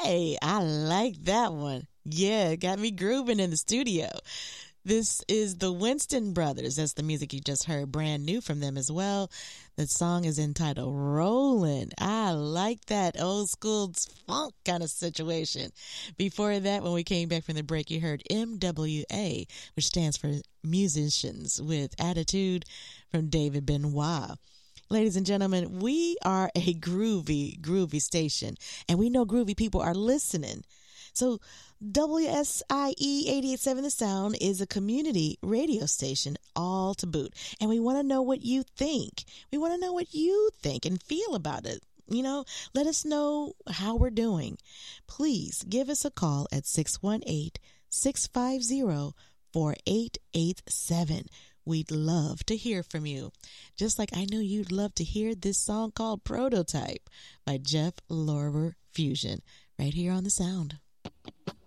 Hey, I like that one. Yeah, got me grooving in the studio. This is the Winston Brothers. That's the music you just heard, brand new from them as well. The song is entitled Rollin'. I like that old school funk kind of situation. Before that, when we came back from the break, you heard MWA, which stands for Musicians with Attitude from David Benoit. Ladies and gentlemen, we are a groovy station, and we know groovy people are listening. So WSIE 88.7 The Sound is a community radio station, all to boot. And we want to know what you think. We want to know what you think and feel about it. You know, let us know how we're doing. Please give us a call at 618-650-4887. We'd love to hear from you. Just like I know you'd love to hear this song called Prototype by Jeff Lorber Fusion right here on The Sound.